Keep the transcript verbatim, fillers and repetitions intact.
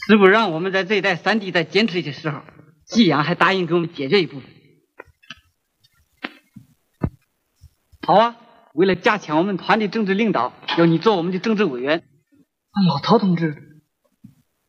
师傅让我们在这一带山地再坚持一些时候，季阳还答应给我们解决一部分。好啊，为了加强我们团的政治领导，要你做我们的政治委员。 老陶同志。